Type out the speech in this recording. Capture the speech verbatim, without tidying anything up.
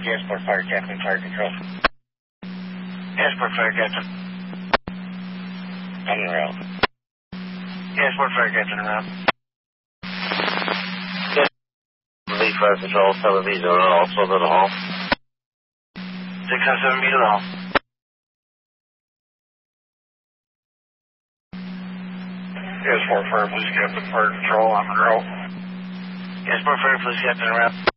Gasport Fire Captain, Fire Control. Gasport Fire Captain. On the route. Gasport Fire Captain around. Lead Fire Control, seven B zero, also to the hall. six oh seven B to the hall. Gasport Fire Police Captain, Fire Control, on the route. Gasport Fire Police Captain around.